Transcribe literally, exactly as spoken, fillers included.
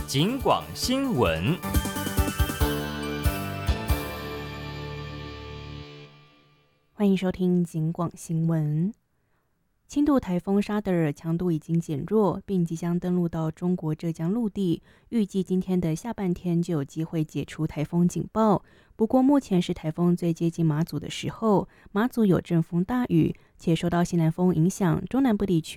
警广新闻。 欢迎收听警广新闻。轻度台风沙德尔强度已经减弱，并即将登陆到中国浙江陆地，预计今天的下半天就有机会解除台风警报。不过目前是台风最接近马祖的时候，马祖有阵风大雨，且受到西南风影响，中南部地区